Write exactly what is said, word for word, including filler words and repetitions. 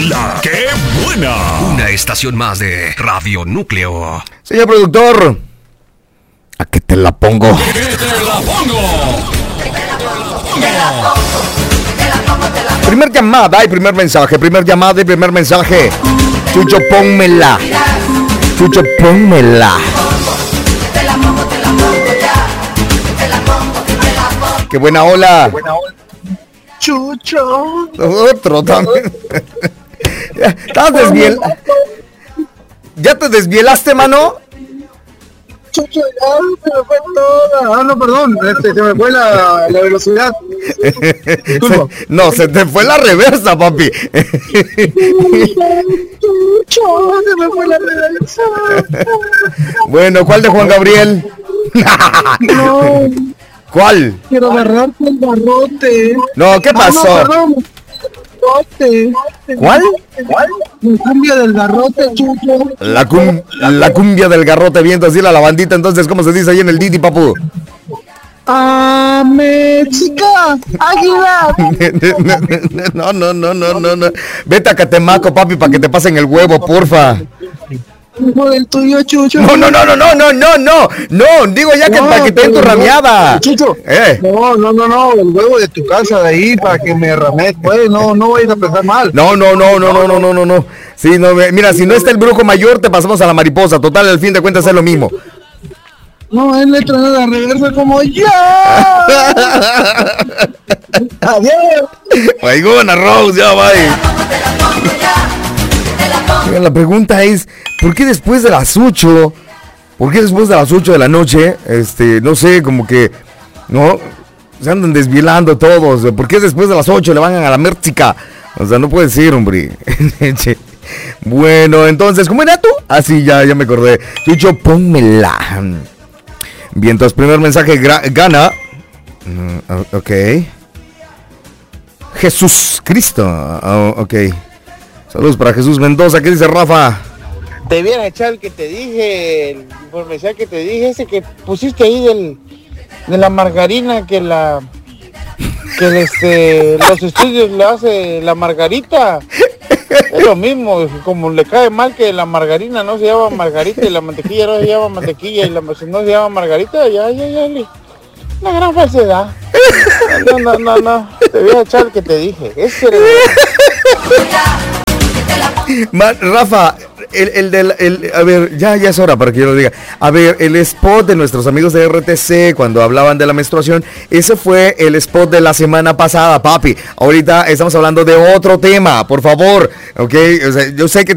La que buena. Una estación más de Radio Núcleo. Señor productor, ¿a qué te la pongo? ¿Qué te la pongo? Primer llamada y primer mensaje, primer llamada y primer mensaje. Chucho, pónmela. Chucho, pónmela. Qué buena ola. Chucho. Otro también. ¿Estás desviel... ¿Ya te desvielaste, mano? Chucho, ya se me fue toda. Ah, no, perdón, este, se me fue la, la velocidad. Se, no, se te fue la reversa, papi. Chucho, se me fue la reversa. Bueno, ¿cuál de Juan Gabriel? No. ¿Cuál? Quiero agarrarte el barrote. No, ¿qué pasó? Ah, no, perdón. Garrote. ¿Cuál? ¿Cuál? La cumbia del garrote, Chucho. La, cum, la cumbia del garrote, viento así la lavandita, entonces, ¿cómo se dice ahí en el Didi, papu? ¡Ah, Mexica! ¡Águila! No, no, no, no, no, no. Vete a Catemaco, papi, para que te pasen el huevo, porfa. Por el tuyo, Chucho. No, no, no, no, no, no, no, no. No, digo ya que No, para que te den tu pero no, rameada. Chucho. Eh. No, no, no, no, el huevo de tu casa de ahí para que me rames, pues, no, no vayas a pensar mal. No, no, no, no, no, no, no, no, no. Sí, no, mira, si no está el brujo mayor, te pasamos a la mariposa. Total, al fin de cuentas es lo mismo. No, él le trae la reversa como ya. Adiós. Baigona Rose, ya vaya. La pregunta es, ¿por qué después de las ocho? ¿Por qué después de las ocho de la noche? Este, no sé, como que, ¿no? Se andan desvielando todos. ¿Por qué después de las ocho le van a la mércica? O sea, no puede ser, hombre. Bueno, entonces, ¿cómo era tú? Ah, sí, ya, ya me acordé. Chucho, pónmela. Bien, entonces, primer mensaje, gra- gana. Uh, ok. Jesús Cristo. Uh, ok. Saludos para Jesús Mendoza. ¿Qué dice Rafa? Te viera echar el que te dije, el informe que te dije, ese que pusiste ahí del, de la margarina, que la que este los estudios le hace la margarita. Es lo mismo, como le cae mal que la margarina no se llama margarita y la mantequilla no se llama mantequilla y la no se llama margarita, ya, ya, ya, le, una gran falsedad. No, no, no, no, te voy a echar el que te dije, ese era el... Man, Rafa, el, el del, el, a ver, ya, ya es hora para que yo lo diga. A ver, el spot de nuestros amigos de R T C cuando hablaban de la menstruación, ese fue el spot de la semana pasada, papi. Ahorita estamos hablando de otro tema, por favor, ok, o sea, yo sé que